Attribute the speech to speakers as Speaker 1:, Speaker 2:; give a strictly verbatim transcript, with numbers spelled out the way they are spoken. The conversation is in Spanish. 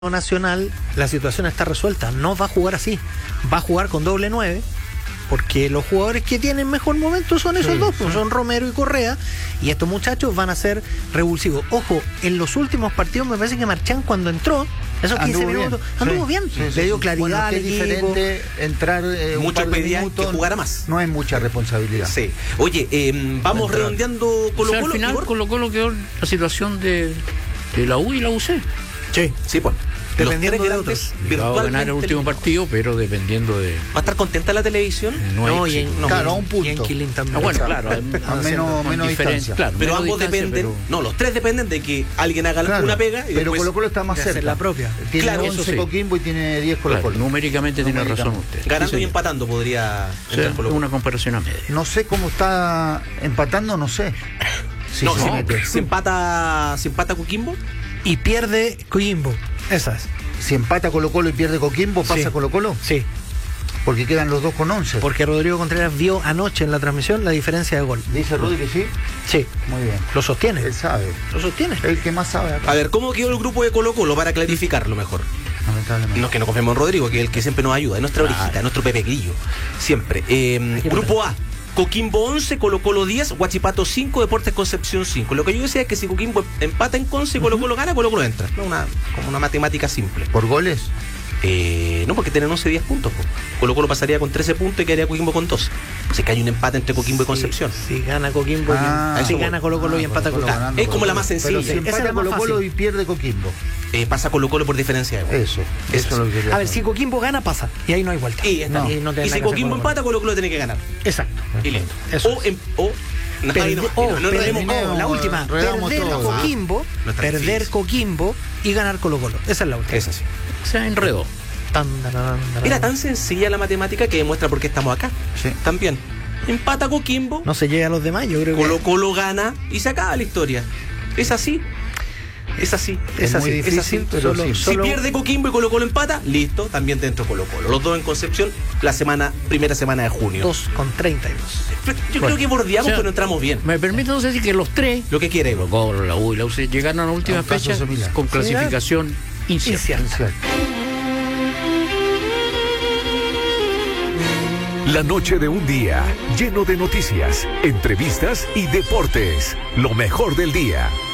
Speaker 1: Nacional, la situación está resuelta, no va a jugar así, va a jugar con doble nueve, porque los jugadores que tienen mejor momento son esos sí, dos, sí. son Romero y Correa, y estos muchachos van a ser revulsivos. Ojo, en los últimos partidos me parece que Marchán cuando entró, esos quince anduvo minutos, bien. anduvo sí, bien, sí, sí, le dio claridad bueno, al equipo.
Speaker 2: Diferente entrar eh,
Speaker 3: mucho pedía que jugara más.
Speaker 2: No es mucha responsabilidad.
Speaker 3: Sí. Oye, eh, vamos entrar. redondeando Colo-Colo.
Speaker 4: O sea, al final Colo-Colo quedó la situación de, de la U y la U C.
Speaker 3: Sí, sí, pues.
Speaker 1: Dependiendo de otros.
Speaker 4: Va a ganar el último partido, pero dependiendo de...
Speaker 3: ¿Va a estar contenta la televisión?
Speaker 1: No, no y en, no,
Speaker 2: claro, a un punto.
Speaker 1: Y en Quilín también.
Speaker 4: Ah, bueno, claro.
Speaker 2: A menos, menos distancia.
Speaker 3: Claro, pero
Speaker 4: menos
Speaker 3: ambos
Speaker 4: distancia,
Speaker 3: dependen,
Speaker 4: pero...
Speaker 3: no, los tres dependen de que alguien haga claro, una pega y
Speaker 2: pero
Speaker 3: después
Speaker 2: Colo-Colo está más cerca.
Speaker 1: la propia.
Speaker 2: Tiene
Speaker 3: claro,
Speaker 2: once
Speaker 3: sí.
Speaker 2: Coquimbo y tiene diez Colo-Colo.
Speaker 4: Claro, numéricamente tiene razón usted.
Speaker 3: Ganando
Speaker 4: sí,
Speaker 3: y empatando podría entrar
Speaker 4: Colo-Colo. Una comparación a media.
Speaker 2: No sé cómo está empatando, no sé.
Speaker 3: Sí, no, se, mete. se empata, se empata Coquimbo
Speaker 1: y pierde Coquimbo. Esa es.
Speaker 2: Si empata Colo-Colo y pierde Coquimbo, ¿pasa sí. Colo-Colo?
Speaker 1: Sí.
Speaker 2: Porque quedan los dos con once.
Speaker 1: Porque Rodrigo Contreras vio anoche en la transmisión la diferencia de gol.
Speaker 2: ¿Dice Rodrigo sí?
Speaker 1: Sí.
Speaker 2: Muy bien.
Speaker 1: Lo sostiene.
Speaker 2: Él sabe.
Speaker 1: Lo sostiene.
Speaker 2: El que más sabe acá.
Speaker 3: A ver, ¿cómo quedó el grupo de Colo-Colo para clarificarlo mejor?
Speaker 2: Lamentablemente.
Speaker 3: No es que no confiemos en Rodrigo, que es el que siempre nos ayuda, es nuestra orejita, es nuestro Pepe Grillo. Siempre. Eh, grupo A. Coquimbo once, Colo-Colo diez, Huachipato cinco, Deportes Concepción cinco. Lo que yo decía es que si Coquimbo empata en Conce y Colo-Colo gana, Colo-Colo entra. No una, como una matemática simple.
Speaker 2: ¿Por goles?
Speaker 3: Eh, no, porque tienen once, diez puntos. Po. Colo-Colo pasaría con trece puntos y quedaría Coquimbo con doce. O sea que hay un empate entre Coquimbo sí, y Concepción.
Speaker 1: Si gana Coquimbo, ah, y, si gana Colo-Colo ah, y empata Coquimbo.
Speaker 3: Ah, es como la más sencilla.
Speaker 2: Pero si empata Colo-Colo y pierde Coquimbo.
Speaker 3: Eh, pasa Colo-Colo por diferencia de gol.
Speaker 2: Eso, eso, eso es lo que
Speaker 1: a ver, si Coquimbo gana, pasa. Y ahí no hay vuelta.
Speaker 3: Y, no. y, no y si Coquimbo empata, Colo-Colo tiene que ganar.
Speaker 1: Exacto.
Speaker 3: Y listo.
Speaker 1: Eso
Speaker 3: o, em, o
Speaker 1: no, Perdi no, oh, no, perdemos, oh, la última, perder todo, Coquimbo, ¿no? perder difícil. Coquimbo y ganar Colo-Colo. Esa es la última.
Speaker 3: Es así.
Speaker 4: Se enredó.
Speaker 3: Era tan sencilla la matemática que demuestra por qué estamos acá.
Speaker 2: Sí.
Speaker 3: También. Empata Coquimbo.
Speaker 1: No se llega a los demás, yo creo que.
Speaker 3: Colo-Colo gana y se acaba la historia. Es así. Es así.
Speaker 2: Es,
Speaker 3: es
Speaker 2: así.
Speaker 3: Muy difícil,
Speaker 2: es así.
Speaker 3: Pero
Speaker 2: solo,
Speaker 3: si
Speaker 2: solo...
Speaker 3: pierde Coquimbo y Colo-Colo empata, listo, también dentro Colo-Colo. Los dos en Concepción, la semana, primera semana de junio.
Speaker 1: dos con treinta y dos.
Speaker 3: Yo bueno, creo que bordeamos, o sea, pero entramos bien.
Speaker 4: Me permite entonces decir que los tres,
Speaker 3: lo que quiere,
Speaker 4: Colo-Colo, la U y la U C, llegaron a la última fecha con clasificación incierta. incierta.
Speaker 5: La noche de un día lleno de noticias, entrevistas y deportes. Lo mejor del día.